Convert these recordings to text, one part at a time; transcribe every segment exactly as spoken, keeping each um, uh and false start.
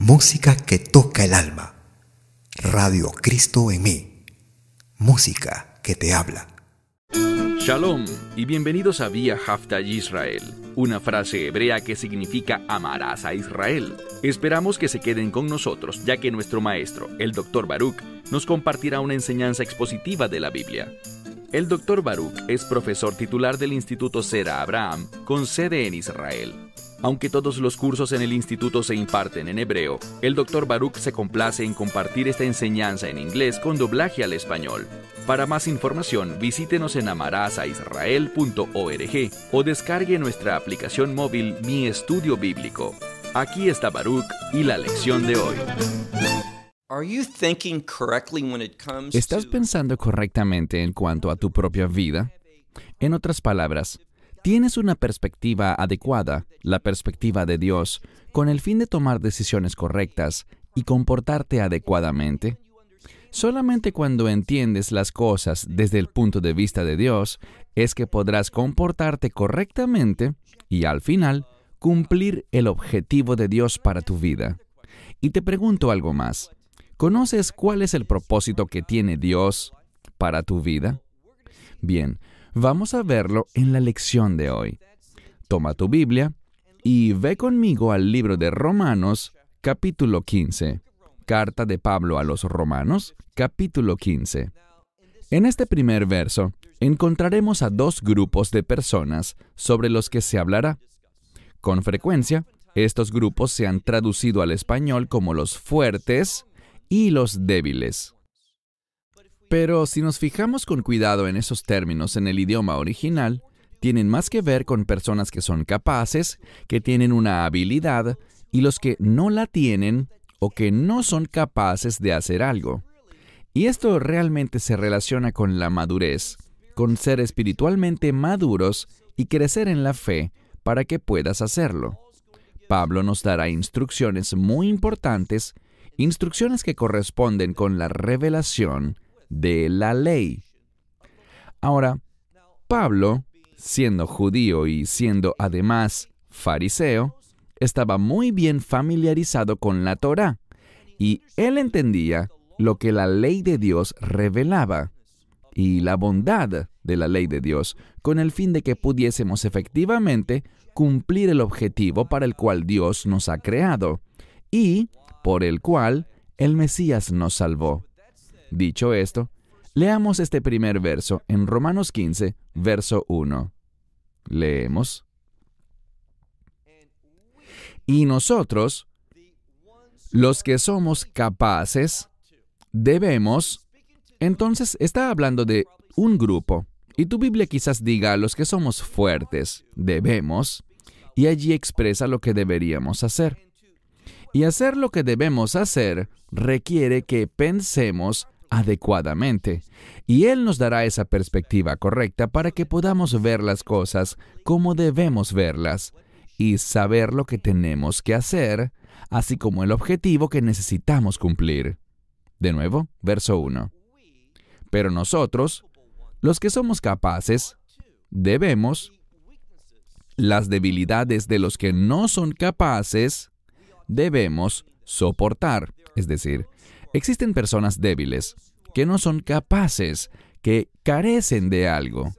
Música que toca el alma. Radio Cristo en mí. Música que te habla. Shalom y bienvenidos a Vía Hafta Yisrael, una frase hebrea que significa amarás a Israel. Esperamos que se queden con nosotros, ya que nuestro maestro, el doctor Baruch, nos compartirá una enseñanza expositiva de la Biblia. El doctor Baruch es profesor titular del Instituto Zera Abraham, con sede en Israel. Aunque todos los cursos en el instituto se imparten en hebreo, el doctor Baruch se complace en compartir esta enseñanza en inglés con doblaje al español. Para más información, visítenos en amarasaisrael punto org o descargue nuestra aplicación móvil Mi Estudio Bíblico. Aquí está Baruch y la lección de hoy. ¿Estás pensando correctamente en cuanto a tu propia vida? En otras palabras, ¿tienes una perspectiva adecuada, la perspectiva de Dios, con el fin de tomar decisiones correctas y comportarte adecuadamente? Solamente cuando entiendes las cosas desde el punto de vista de Dios, es que podrás comportarte correctamente y, al final, cumplir el objetivo de Dios para tu vida. Y te pregunto algo más. ¿Conoces cuál es el propósito que tiene Dios para tu vida? Bien, vamos a verlo en la lección de hoy. Toma tu Biblia y ve conmigo al libro de Romanos, capítulo quince. Carta de Pablo a los Romanos, capítulo quince. En este primer verso, encontraremos a dos grupos de personas sobre los que se hablará. Con frecuencia, estos grupos se han traducido al español como los fuertes y los débiles. Pero si nos fijamos con cuidado en esos términos en el idioma original, tienen más que ver con personas que son capaces, que tienen una habilidad, y los que no la tienen o que no son capaces de hacer algo. Y esto realmente se relaciona con la madurez, con ser espiritualmente maduros y crecer en la fe para que puedas hacerlo. Pablo nos dará instrucciones muy importantes, instrucciones que corresponden con la revelación de la ley. Ahora, Pablo, siendo judío y siendo además fariseo, estaba muy bien familiarizado con la Torá, y él entendía lo que la ley de Dios revelaba, y la bondad de la ley de Dios, con el fin de que pudiésemos efectivamente cumplir el objetivo para el cual Dios nos ha creado, y por el cual el Mesías nos salvó. Dicho esto, leamos este primer verso en Romanos quince, verso uno. Leemos. Y nosotros, los que somos capaces, debemos... Entonces está hablando de un grupo, y tu Biblia quizás diga los que somos fuertes, debemos, y allí expresa lo que deberíamos hacer. Y hacer lo que debemos hacer requiere que pensemos adecuadamente, y Él nos dará esa perspectiva correcta para que podamos ver las cosas como debemos verlas, y saber lo que tenemos que hacer, así como el objetivo que necesitamos cumplir. De nuevo, verso uno. Pero nosotros, los que somos capaces, debemos, las debilidades de los que no son capaces, debemos soportar. Es decir, existen personas débiles que no son capaces, que carecen de algo.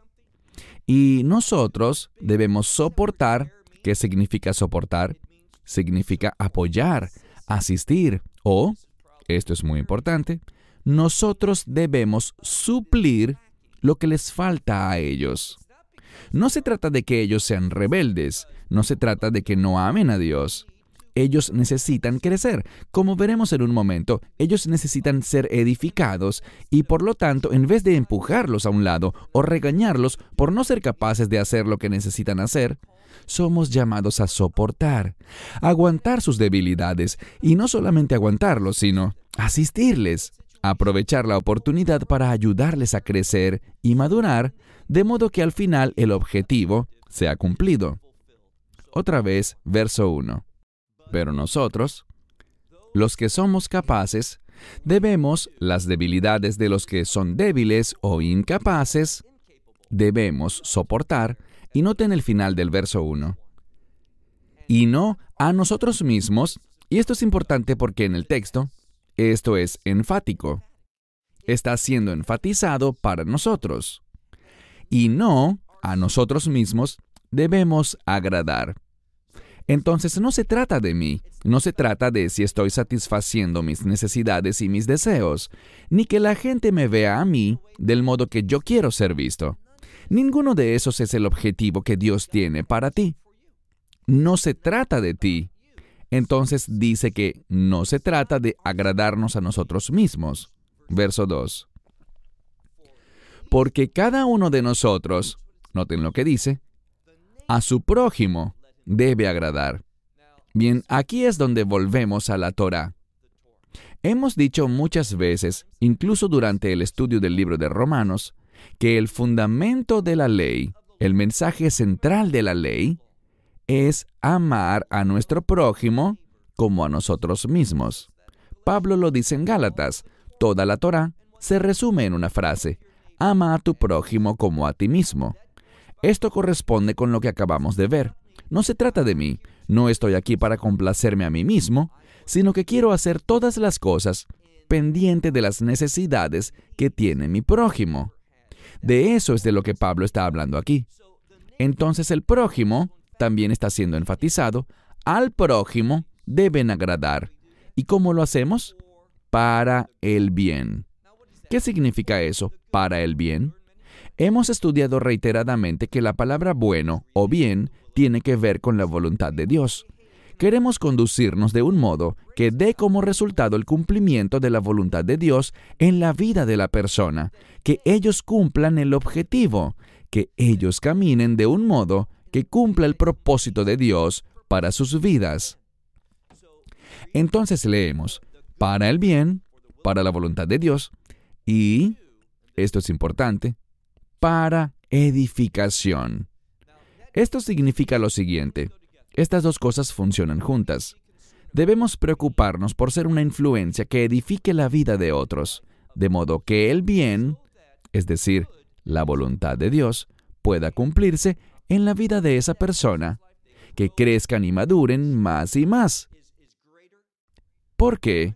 Y nosotros debemos soportar. ¿Qué significa soportar? Significa apoyar, asistir o, esto es muy importante, nosotros debemos suplir lo que les falta a ellos. No se trata de que ellos sean rebeldes, no se trata de que no amen a Dios. Ellos necesitan crecer. Como veremos en un momento, ellos necesitan ser edificados y por lo tanto, en vez de empujarlos a un lado o regañarlos por no ser capaces de hacer lo que necesitan hacer, somos llamados a soportar, aguantar sus debilidades y no solamente aguantarlos, sino asistirles, aprovechar la oportunidad para ayudarles a crecer y madurar, de modo que al final el objetivo sea cumplido. Otra vez, verso uno. Pero nosotros, los que somos capaces, debemos las debilidades de los que son débiles o incapaces, debemos soportar, y noten el final del verso uno. Y no a nosotros mismos, Y esto es importante porque en el texto, esto es enfático. Está siendo enfatizado para nosotros. Y no a nosotros mismos debemos agradar. Entonces no se trata de mí, no se trata de si estoy satisfaciendo mis necesidades y mis deseos, ni que la gente me vea a mí del modo que yo quiero ser visto. Ninguno de esos es el objetivo que Dios tiene para ti. No se trata de ti. Entonces dice que no se trata de agradarnos a nosotros mismos. Verso dos. Porque cada uno de nosotros, noten lo que dice, a su prójimo debe agradar. Bien, aquí es donde volvemos a la Torá. Hemos dicho muchas veces, incluso durante el estudio del libro de Romanos, que el fundamento de la ley, el mensaje central de la ley, es amar a nuestro prójimo como a nosotros mismos. Pablo lo dice en Gálatas, toda la Torá se resume en una frase, ama a tu prójimo como a ti mismo. Esto corresponde con lo que acabamos de ver. No se trata de mí, no estoy aquí para complacerme a mí mismo, sino que quiero hacer todas las cosas pendiente de las necesidades que tiene mi prójimo. De eso es de lo que Pablo está hablando aquí. Entonces el prójimo también está siendo enfatizado. Al prójimo deben agradar. ¿Y cómo lo hacemos? Para el bien. ¿Qué significa eso? Para el bien. Hemos estudiado reiteradamente que la palabra bueno o bien tiene que ver con la voluntad de Dios. Queremos conducirnos de un modo que dé como resultado el cumplimiento de la voluntad de Dios en la vida de la persona, que ellos cumplan el objetivo, que ellos caminen de un modo que cumpla el propósito de Dios para sus vidas. Entonces leemos, para el bien, para la voluntad de Dios, y, esto es importante, para edificación. Esto significa lo siguiente. Estas dos cosas funcionan juntas. Debemos preocuparnos por ser una influencia que edifique la vida de otros, de modo que el bien, es decir, la voluntad de Dios, pueda cumplirse en la vida de esa persona, que crezcan y maduren más y más. ¿Por qué?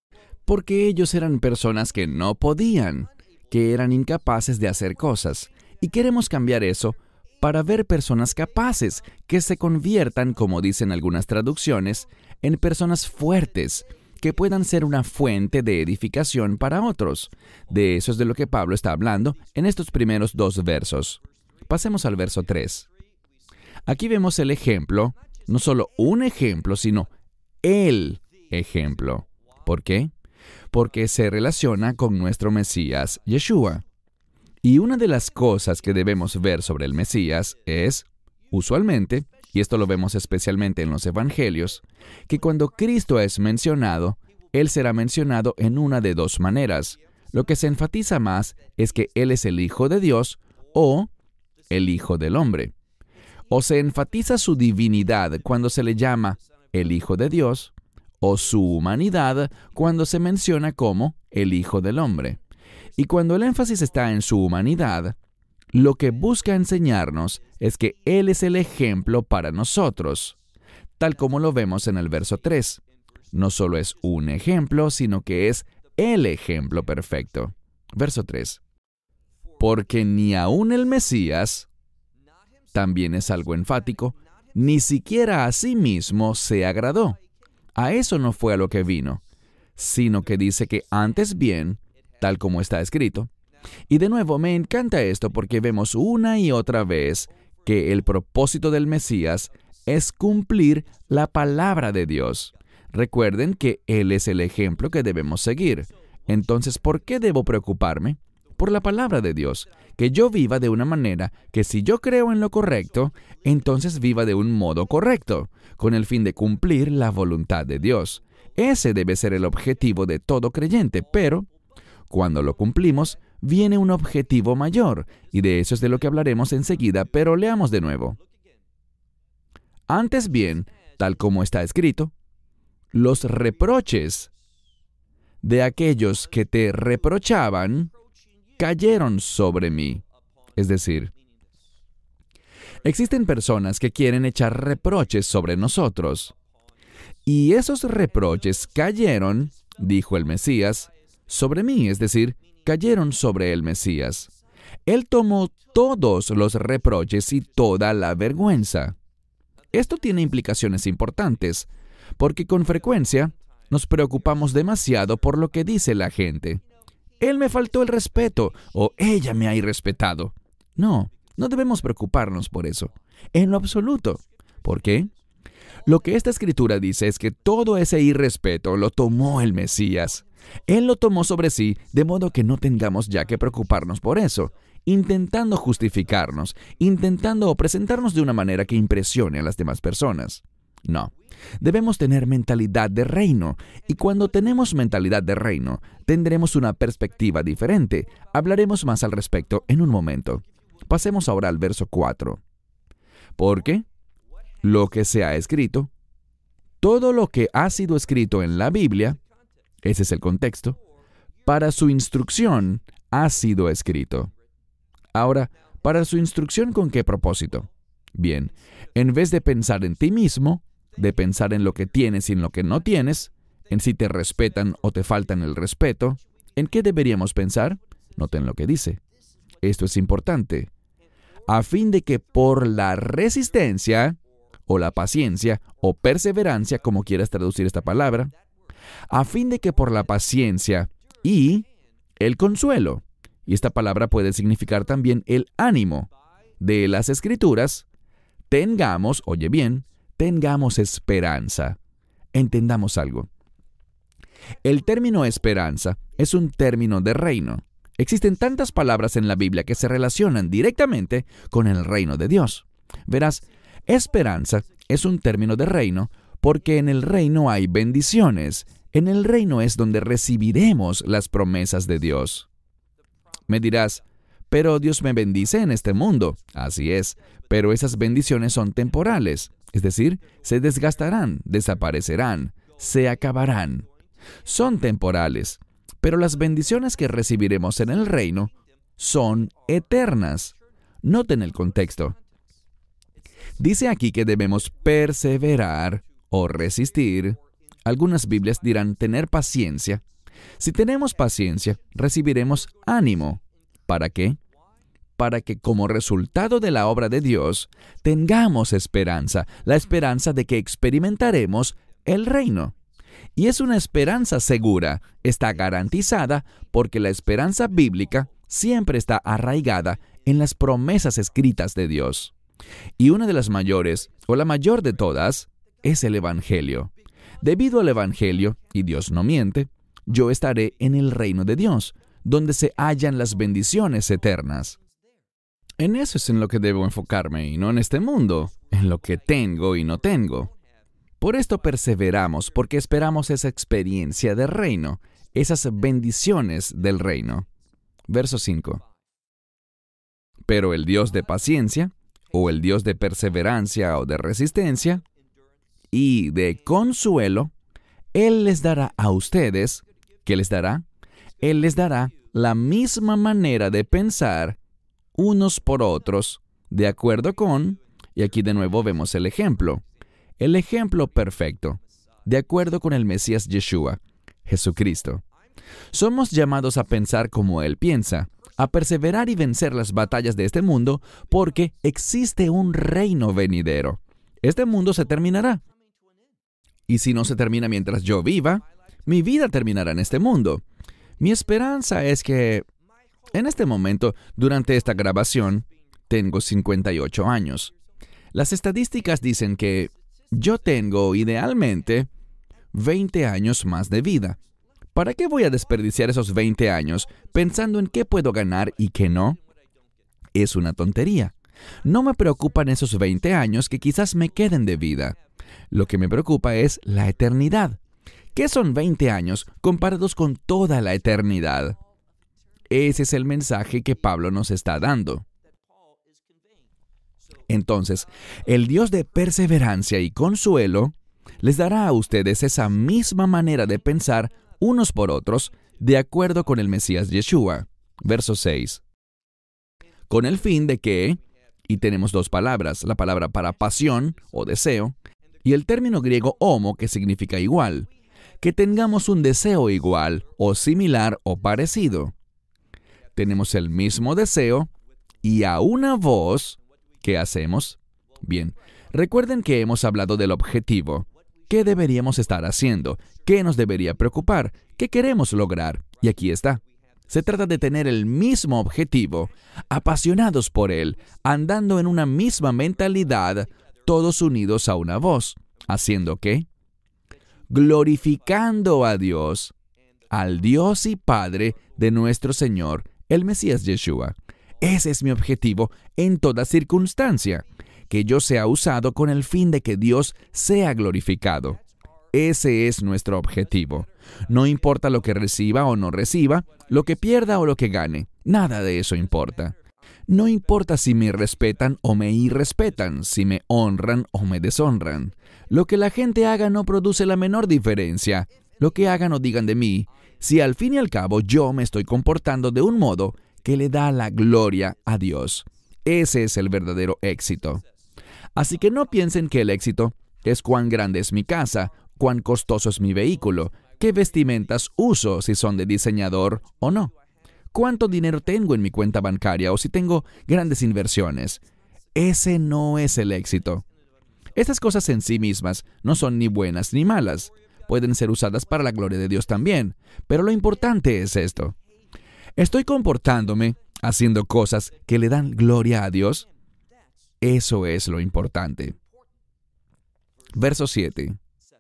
Porque ellos eran personas que no podían, que eran incapaces de hacer cosas, y queremos cambiar eso para ver personas capaces que se conviertan, como dicen algunas traducciones, en personas fuertes, que puedan ser una fuente de edificación para otros. De eso es de lo que Pablo está hablando en estos primeros dos versos. Pasemos al verso tres. Aquí vemos el ejemplo, no solo un ejemplo, sino el ejemplo. ¿Por qué? Porque se relaciona con nuestro Mesías, Yeshua. Y una de las cosas que debemos ver sobre el Mesías es, usualmente, y esto lo vemos especialmente en los Evangelios, que cuando Cristo es mencionado, Él será mencionado en una de dos maneras. Lo que se enfatiza más es que Él es el Hijo de Dios o el Hijo del Hombre. O se enfatiza su divinidad cuando se le llama el Hijo de Dios, o su humanidad cuando se menciona como el Hijo del Hombre. Y cuando el énfasis está en su humanidad, lo que busca enseñarnos es que Él es el ejemplo para nosotros, tal como lo vemos en el verso tres. No solo es un ejemplo, sino que es el ejemplo perfecto. Verso tres. Porque ni aun el Mesías, también es algo enfático, ni siquiera a sí mismo se agradó. A eso no fue a lo que vino, sino que dice que antes bien, tal como está escrito. Y de nuevo, me encanta esto porque vemos una y otra vez que el propósito del Mesías es cumplir la palabra de Dios. Recuerden que Él es el ejemplo que debemos seguir. Entonces, ¿por qué debo preocuparme? Por la palabra de Dios, que yo viva de una manera que si yo creo en lo correcto, entonces viva de un modo correcto, con el fin de cumplir la voluntad de Dios. Ese debe ser el objetivo de todo creyente, pero cuando lo cumplimos, viene un objetivo mayor, y de eso es de lo que hablaremos enseguida, pero leamos de nuevo. Antes bien, tal como está escrito, los reproches de aquellos que te reprochaban cayeron sobre mí. Es decir, existen personas que quieren echar reproches sobre nosotros. Y esos reproches cayeron, dijo el Mesías, sobre mí, es decir, cayeron sobre el Mesías. Él tomó todos los reproches y toda la vergüenza. Esto tiene implicaciones importantes, porque con frecuencia nos preocupamos demasiado por lo que dice la gente. Él me faltó el respeto, o ella me ha irrespetado. No, no debemos preocuparnos por eso, en lo absoluto. ¿Por qué? Lo que esta escritura dice es que todo ese irrespeto lo tomó el Mesías. Él lo tomó sobre sí, de modo que no tengamos ya que preocuparnos por eso, intentando justificarnos, intentando presentarnos de una manera que impresione a las demás personas. No, debemos tener mentalidad de reino, y cuando tenemos mentalidad de reino, tendremos una perspectiva diferente. Hablaremos más al respecto en un momento. Pasemos ahora al verso cuatro. Porque lo que se ha escrito, todo lo que ha sido escrito en la Biblia, ese es el contexto, para su instrucción ha sido escrito. Ahora, ¿para su instrucción con qué propósito? Bien, en vez de pensar en ti mismo, de pensar en lo que tienes y en lo que no tienes, en si te respetan o te faltan el respeto, ¿en qué deberíamos pensar? Noten lo que dice. Esto es importante. A fin de que por la resistencia, o la paciencia, o perseverancia, como quieras traducir esta palabra, a fin de que por la paciencia y el consuelo, y esta palabra puede significar también el ánimo de las Escrituras, tengamos, oye bien, tengamos esperanza. Entendamos algo. El término esperanza es un término de reino. Existen tantas palabras en la Biblia que se relacionan directamente con el reino de Dios. Verás, esperanza es un término de reino porque en el reino hay bendiciones. En el reino es donde recibiremos las promesas de Dios. Me dirás, pero Dios me bendice en este mundo. Así es, pero esas bendiciones son temporales, es decir, se desgastarán, desaparecerán, se acabarán. Son temporales, pero las bendiciones que recibiremos en el reino son eternas. Noten el contexto. Dice aquí que debemos perseverar o resistir. Algunas Biblias dirán tener paciencia. Si tenemos paciencia, recibiremos ánimo. ¿Para qué? Para que como resultado de la obra de Dios, tengamos esperanza, la esperanza de que experimentaremos el reino. Y es una esperanza segura, está garantizada porque la esperanza bíblica siempre está arraigada en las promesas escritas de Dios. Y una de las mayores, o la mayor de todas, es el Evangelio. Debido al Evangelio, y Dios no miente, yo estaré en el reino de Dios, donde se hallan las bendiciones eternas. En eso es en lo que debo enfocarme, y no en este mundo, en lo que tengo y no tengo. Por esto perseveramos, porque esperamos esa experiencia del reino, esas bendiciones del reino. Verso cinco. Pero el Dios de paciencia, o el Dios de perseverancia o de resistencia, y de consuelo, Él les dará a ustedes, ¿qué les dará? Él les dará la misma manera de pensar unos por otros, de acuerdo con, y aquí de nuevo vemos el ejemplo, el ejemplo perfecto, de acuerdo con el Mesías Yeshua, Jesucristo. Somos llamados a pensar como Él piensa, a perseverar y vencer las batallas de este mundo, porque existe un reino venidero. Este mundo se terminará. Y si no se termina mientras yo viva, mi vida terminará en este mundo. Mi esperanza es que, en este momento, durante esta grabación, tengo cincuenta y ocho años. Las estadísticas dicen que yo tengo, idealmente, veinte años más de vida. ¿Para qué voy a desperdiciar esos veinte años pensando en qué puedo ganar y qué no? Es una tontería. No me preocupan esos veinte años que quizás me queden de vida. Lo que me preocupa es la eternidad. ¿Qué son veinte años comparados con toda la eternidad? Ese es el mensaje que Pablo nos está dando. Entonces, el Dios de perseverancia y consuelo les dará a ustedes esa misma manera de pensar unos por otros, de acuerdo con el Mesías Yeshua. Verso seis. Con el fin de que, y tenemos dos palabras, la palabra para pasión o deseo, y el término griego homo, que significa igual, que tengamos un deseo igual o similar o parecido. Tenemos el mismo deseo y a una voz, ¿qué hacemos? Bien, recuerden que hemos hablado del objetivo. ¿Qué deberíamos estar haciendo? ¿Qué nos debería preocupar? ¿Qué queremos lograr? Y aquí está. Se trata de tener el mismo objetivo, apasionados por él, andando en una misma mentalidad, todos unidos a una voz. ¿Haciendo qué? Glorificando a Dios, al Dios y Padre de nuestro Señor, el Mesías Yeshua. Ese es mi objetivo en toda circunstancia, que yo sea usado con el fin de que Dios sea glorificado. Ese es nuestro objetivo. No importa lo que reciba o no reciba, lo que pierda o lo que gane, nada de eso importa. No importa si me respetan o me irrespetan, si me honran o me deshonran. Lo que la gente haga no produce la menor diferencia. Lo que hagan o digan de mí, si al fin y al cabo yo me estoy comportando de un modo que le da la gloria a Dios. Ese es el verdadero éxito. Así que no piensen que el éxito es cuán grande es mi casa, cuán costoso es mi vehículo, qué vestimentas uso, si son de diseñador o no, cuánto dinero tengo en mi cuenta bancaria o si tengo grandes inversiones. Ese no es el éxito. Estas cosas en sí mismas no son ni buenas ni malas. Pueden ser usadas para la gloria de Dios también, pero lo importante es esto. ¿Estoy comportándome haciendo cosas que le dan gloria a Dios? Eso es lo importante. Verso siete.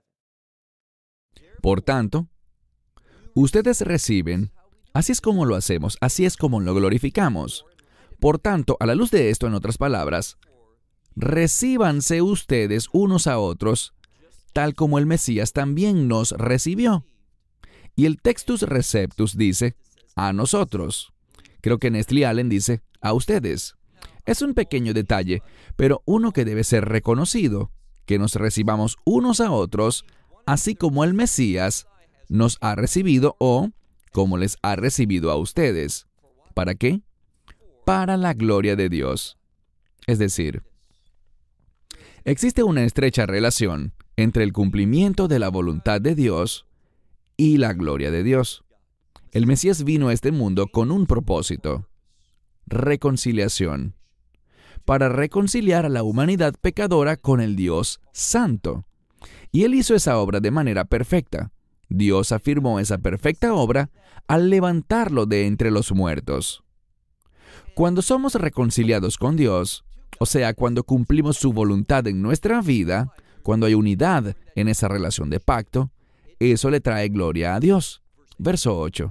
Por tanto, ustedes reciben, así es como lo hacemos, así es como lo glorificamos. Por tanto, a la luz de esto, en otras palabras, recíbanse ustedes unos a otros, tal como el Mesías también nos recibió. Y el Textus Receptus dice, a nosotros. Creo que Nestle Allen dice, a ustedes. Es un pequeño detalle, pero uno que debe ser reconocido, que nos recibamos unos a otros, así como el Mesías nos ha recibido o como les ha recibido a ustedes. ¿Para qué? Para la gloria de Dios. Es decir, existe una estrecha relación entre el cumplimiento de la voluntad de Dios y la gloria de Dios. El Mesías vino a este mundo con un propósito: reconciliación, para reconciliar a la humanidad pecadora con el Dios Santo. Y Él hizo esa obra de manera perfecta. Dios afirmó esa perfecta obra al levantarlo de entre los muertos. Cuando somos reconciliados con Dios, o sea, cuando cumplimos su voluntad en nuestra vida, cuando hay unidad en esa relación de pacto, eso le trae gloria a Dios. Verso ocho.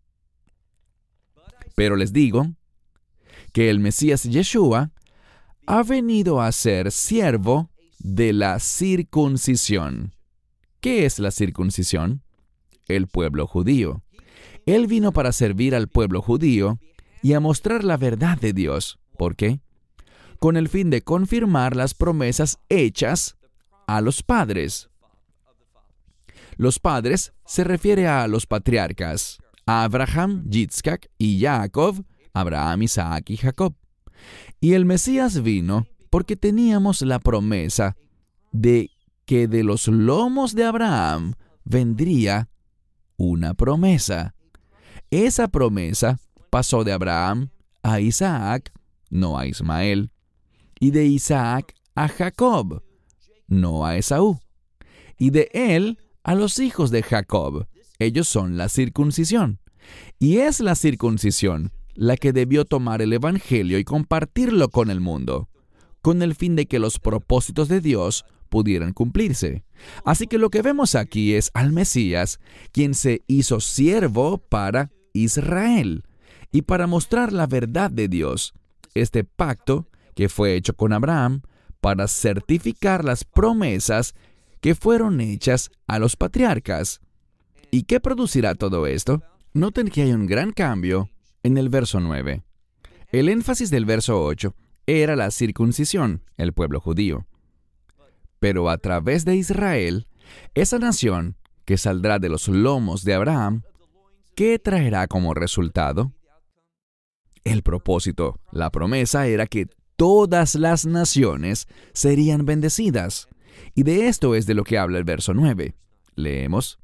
Pero les digo que el Mesías Yeshua ha venido a ser siervo de la circuncisión. ¿Qué es la circuncisión? El pueblo judío. Él vino para servir al pueblo judío y a mostrar la verdad de Dios. ¿Por qué? Con el fin de confirmar las promesas hechas a los padres. Los padres se refiere a los patriarcas, a Abraham, Yitzhak y Jacob, Abraham, Isaac y Jacob. Y el Mesías vino porque teníamos la promesa de que de los lomos de Abraham vendría una promesa. Esa promesa pasó de Abraham a Isaac, no a Ismael, y de Isaac a Jacob, no a Esaú, y de él a los hijos de Jacob. Ellos son la circuncisión. Y es la circuncisión la que debió tomar el Evangelio y compartirlo con el mundo, con el fin de que los propósitos de Dios pudieran cumplirse. Así que lo que vemos aquí es al Mesías, quien se hizo siervo para Israel y para mostrar la verdad de Dios, este pacto que fue hecho con Abraham para certificar las promesas que fueron hechas a los patriarcas. ¿Y qué producirá todo esto? Noten que hay un gran cambio en el verso nueve. El énfasis del verso ocho era la circuncisión, el pueblo judío. Pero a través de Israel, esa nación que saldrá de los lomos de Abraham, ¿qué traerá como resultado? El propósito, la promesa era que todas las naciones serían bendecidas. Y de esto es de lo que habla el verso nueve. Leemos.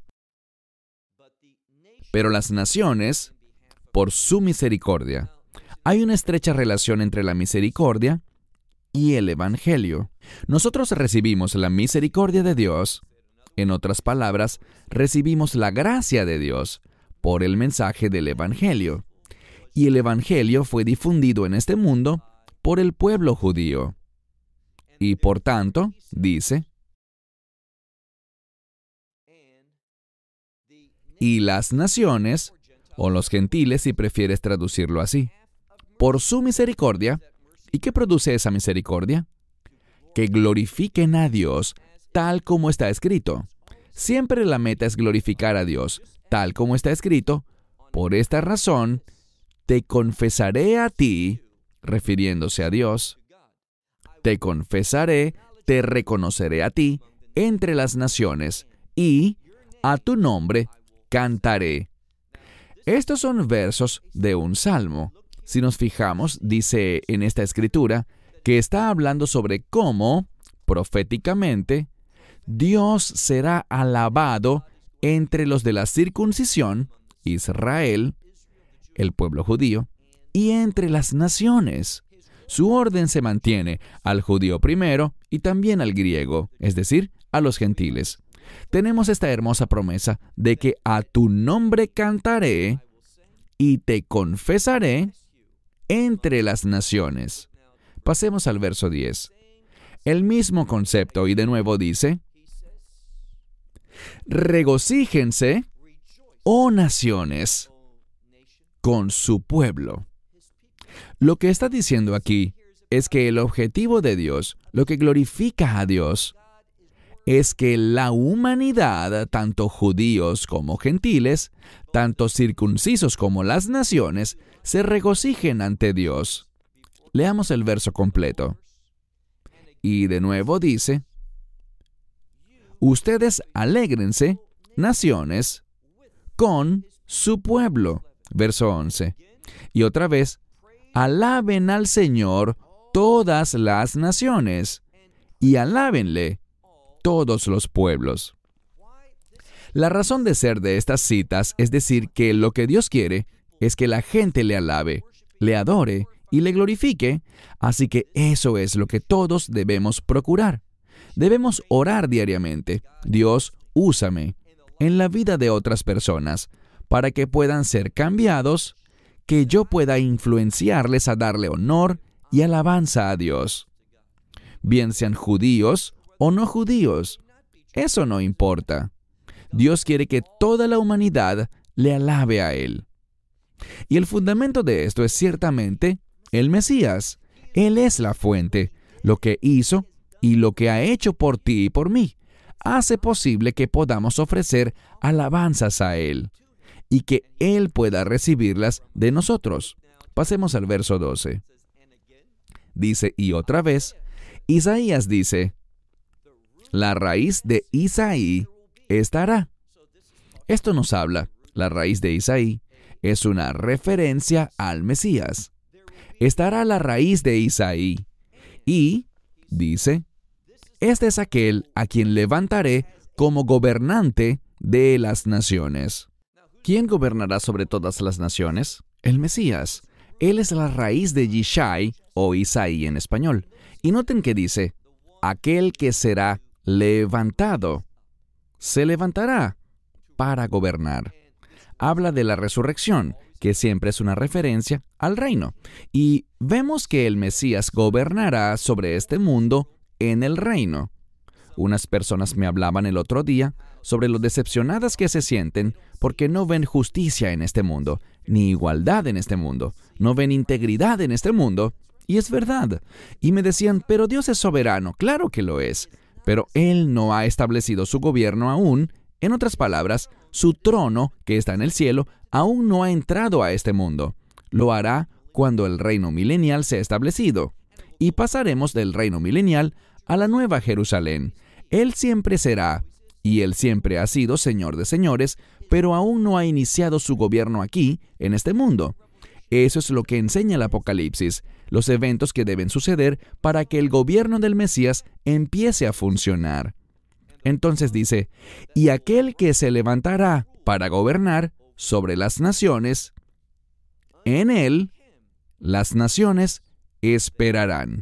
Pero las naciones, por su misericordia. Hay una estrecha relación entre la misericordia y el Evangelio. Nosotros recibimos la misericordia de Dios. En otras palabras, recibimos la gracia de Dios por el mensaje del Evangelio. Y el Evangelio fue difundido en este mundo por el pueblo judío. Y por tanto, dice, y las naciones, o los gentiles si prefieres traducirlo así, por su misericordia. ¿Y qué produce esa misericordia? Que glorifiquen a Dios tal como está escrito. Siempre la meta es glorificar a Dios tal como está escrito. Por esta razón, te confesaré a ti, refiriéndose a Dios, te confesaré, te reconoceré a ti entre las naciones, y a tu nombre cantaré. Estos son versos de un salmo. Si nos fijamos, dice en esta escritura que está hablando sobre cómo, proféticamente, Dios será alabado entre los de la circuncisión, Israel, el pueblo judío, y entre las naciones. Su orden se mantiene al judío primero y también al griego, es decir, a los gentiles. Tenemos esta hermosa promesa de que a tu nombre cantaré y te confesaré entre las naciones. Pasemos al verso diez. El mismo concepto y de nuevo dice, regocíjense, oh naciones, con su pueblo. Lo que está diciendo aquí es que el objetivo de Dios, lo que glorifica a Dios, es que la humanidad, tanto judíos como gentiles, tanto circuncisos como las naciones, se regocijen ante Dios. Leamos el verso completo. Y de nuevo dice, ustedes alégrense, naciones, con su pueblo. Verso once. Y otra vez, alaben al Señor todas las naciones, y alábenle todos los pueblos. La razón de ser de estas citas es decir que lo que Dios quiere es que la gente le alabe, le adore y le glorifique, así que eso es lo que todos debemos procurar. Debemos orar diariamente. Dios, úsame en la vida de otras personas para que puedan ser cambiados, que yo pueda influenciarles a darle honor y alabanza a Dios. Bien sean judíos o no judíos, eso no importa. Dios quiere que toda la humanidad le alabe a Él. Y el fundamento de esto es ciertamente el Mesías. Él es la fuente. Lo que hizo y lo que ha hecho por ti y por mí hace posible que podamos ofrecer alabanzas a Él y que Él pueda recibirlas de nosotros. Pasemos al verso doce. Dice, y otra vez, Isaías dice, la raíz de Isaí estará. Esto nos habla, la raíz de Isaí es una referencia al Mesías. Estará la raíz de Isaí. Y, dice, este es aquel a quien levantaré como gobernante de las naciones. ¿Quién gobernará sobre todas las naciones? El Mesías. Él es la raíz de Yishai, o Isaí en español. Y noten que dice, aquel que será levantado. Se levantará para gobernar. Habla de la resurrección, que siempre es una referencia al reino. Y vemos que el Mesías gobernará sobre este mundo en el reino. Unas personas me hablaban el otro día sobre lo decepcionadas que se sienten porque no ven justicia en este mundo, ni igualdad en este mundo, no ven integridad en este mundo. Y es verdad. Y me decían, pero Dios es soberano. Claro que lo es. Pero Él no ha establecido su gobierno aún. En otras palabras, su trono, que está en el cielo, aún no ha entrado a este mundo. Lo hará cuando el reino milenial sea establecido. Y pasaremos del reino milenial a la nueva Jerusalén. Él siempre será, y Él siempre ha sido Señor de señores, pero aún no ha iniciado su gobierno aquí, en este mundo. Eso es lo que enseña el Apocalipsis, los eventos que deben suceder para que el gobierno del Mesías empiece a funcionar. Entonces dice, y aquel que se levantará para gobernar sobre las naciones, en él las naciones esperarán.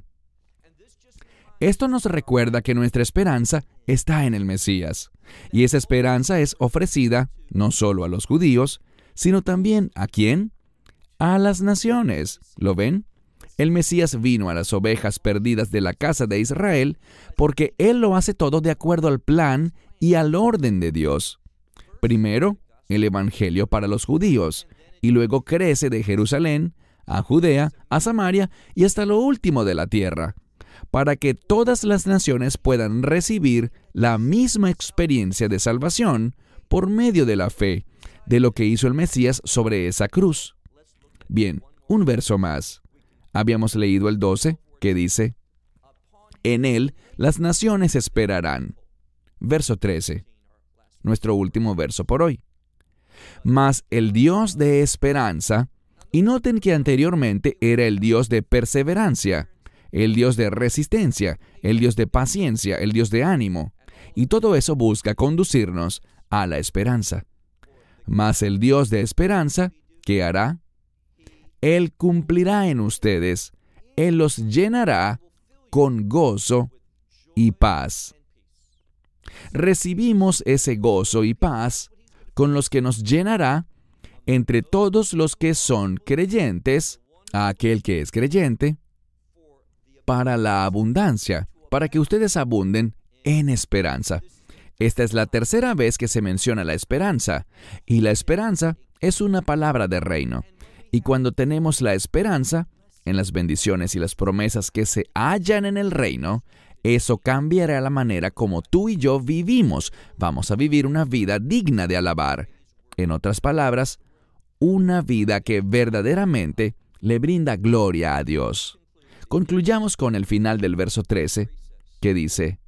Esto nos recuerda que nuestra esperanza está en el Mesías, y esa esperanza es ofrecida no solo a los judíos, sino también ¿a quién? A las naciones. ¿Lo ven? El Mesías vino a las ovejas perdidas de la casa de Israel porque Él lo hace todo de acuerdo al plan y al orden de Dios. Primero, el Evangelio para los judíos, y luego crece de Jerusalén a Judea, a Samaria y hasta lo último de la tierra, para que todas las naciones puedan recibir la misma experiencia de salvación por medio de la fe de lo que hizo el Mesías sobre esa cruz. Bien, un verso más. Habíamos leído el doce, que dice, en él las naciones esperarán. Verso trece, nuestro último verso por hoy. Mas el Dios de esperanza, y noten que anteriormente era el Dios de perseverancia, el Dios de resistencia, el Dios de paciencia, el Dios de ánimo, y todo eso busca conducirnos a la esperanza. Mas el Dios de esperanza, ¿qué hará? Él cumplirá en ustedes, Él los llenará con gozo y paz. Recibimos ese gozo y paz con los que nos llenará entre todos los que son creyentes, a aquel que es creyente, para la abundancia, para que ustedes abunden en esperanza. Esta es la tercera vez que se menciona la esperanza, y la esperanza es una palabra de reino. Y cuando tenemos la esperanza en las bendiciones y las promesas que se hallan en el reino, eso cambiará la manera como tú y yo vivimos. Vamos a vivir una vida digna de alabar. En otras palabras, una vida que verdaderamente le brinda gloria a Dios. Concluyamos con el final del verso trece, que dice,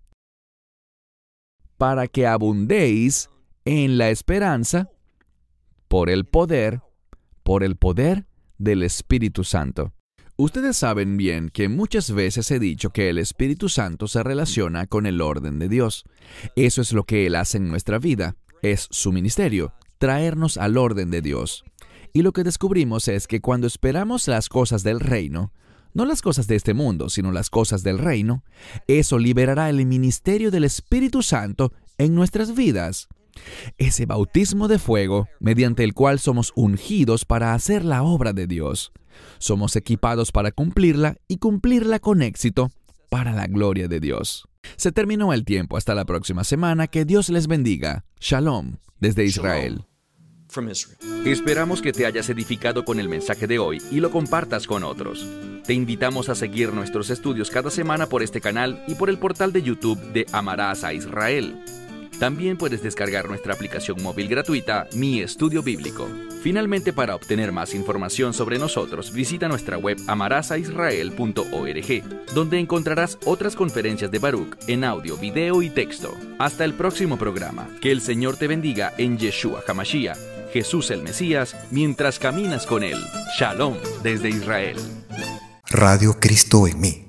para que abundéis en la esperanza por el poder por el poder del Espíritu Santo. Ustedes saben bien que muchas veces he dicho que el Espíritu Santo se relaciona con el orden de Dios. Eso es lo que Él hace en nuestra vida. Es su ministerio, traernos al orden de Dios. Y lo que descubrimos es que cuando esperamos las cosas del reino, no las cosas de este mundo, sino las cosas del reino, eso liberará el ministerio del Espíritu Santo en nuestras vidas. Ese bautismo de fuego, mediante el cual somos ungidos para hacer la obra de Dios. Somos equipados para cumplirla y cumplirla con éxito para la gloria de Dios. Se terminó el tiempo. Hasta la próxima semana. Que Dios les bendiga. Shalom, desde Israel. Esperamos que te hayas edificado con el mensaje de hoy y lo compartas con otros. Te invitamos a seguir nuestros estudios cada semana por este canal y por el portal de YouTube de Amarás a Israel. También puedes descargar nuestra aplicación móvil gratuita, Mi Estudio Bíblico. Finalmente, para obtener más información sobre nosotros, visita nuestra web amarás a israel punto org, donde encontrarás otras conferencias de Baruch en audio, video y texto. Hasta el próximo programa. Que el Señor te bendiga en Yeshua HaMashiach, Jesús el Mesías, mientras caminas con Él. Shalom desde Israel. Radio Cristo en mí.